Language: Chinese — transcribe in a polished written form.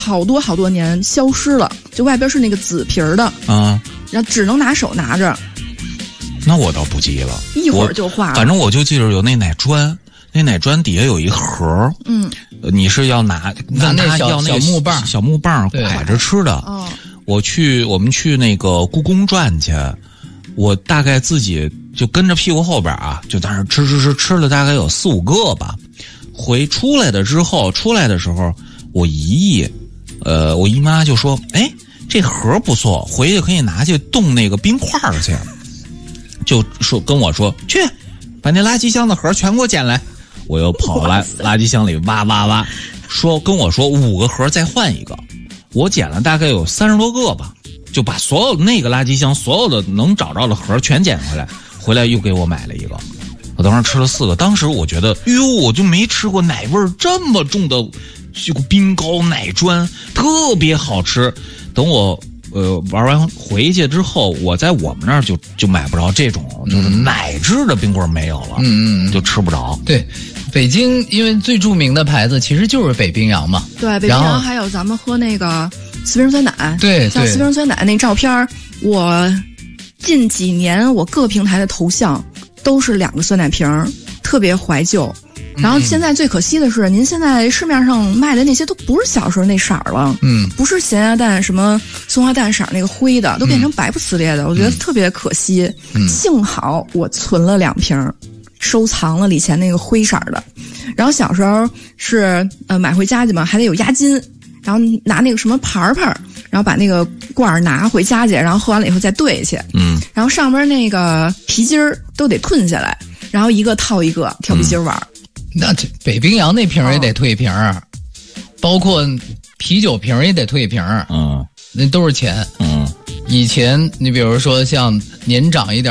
好多好多年消失了，就外边是那个紫皮儿的啊， 然后只能拿手拿着。 那我倒不记了， 一会儿就化了。 反正我就记着有那奶砖，那奶砖底下有一盒，你是要拿那要那个小木棒蒯着吃的。 哦， 我们去那个故宫转去，我大概自己就跟着屁股后边啊，就在那吃了大概有4、5个吧。出来的时候，我我姨妈就说：“哎，这盒不错，回去可以拿去冻那个冰块去。”就跟我说去，把那垃圾箱的盒全给我捡来。我又跑垃圾箱里挖，跟我说5个盒再换一个。我捡了大概有30多个吧，就把所有那个垃圾箱所有的能找着的盒全捡回来又给我买了一个。我当时吃了4个，当时我觉得，我就没吃过奶味儿这么重的冰糕奶砖，特别好吃。等我玩完回去之后，我在我们那儿就买不着这种就是奶制的冰棍没有了，就吃不着。 对，北京因为最著名的牌子其实就是北冰洋嘛。 对，北冰洋还有咱们喝那个斯瓶酸奶。 对， 像斯瓶酸奶那照片，我近几年我各平台的头像都是2个酸奶瓶，特别怀旧。然后现在最可惜的是，您现在市面上卖的那些都不是小时候那色儿了，不是咸鸭蛋什么松花蛋色那个灰的，都变成白不呲咧的，我觉得特别可惜。幸好我存了2瓶，收藏了以前那个灰色的。然后小时候是买回家去嘛，还得有押金，然后拿那个什么牌，然后把那个罐拿回家去，然后喝完了以后再兑去，然后上边那个皮筋儿都得吞下来，然后一个套一个跳皮筋玩。 那这北冰洋那瓶也得退瓶，包括啤酒瓶也得退瓶，那都是钱。以前你比如说像年长一点